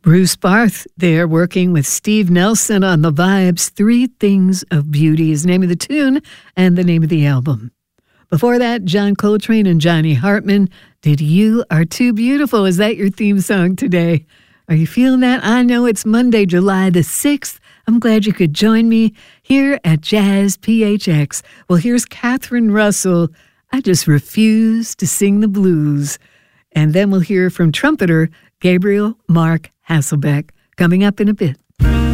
Bruce Barth there working with Steve Nelson on the Vibes, Three Things of Beauty is the name of the tune and the name of the album. Before that, John Coltrane and Johnny Hartman did You Are Too Beautiful. Is that your theme song today? Are you feeling that? I know it's Monday, July the 6th. I'm glad you could join me here at Jazz PHX. Well, here's Catherine Russell. I just refuse to sing the blues. And then we'll hear from trumpeter Gabriel Mark Hasselbeck coming up in a bit.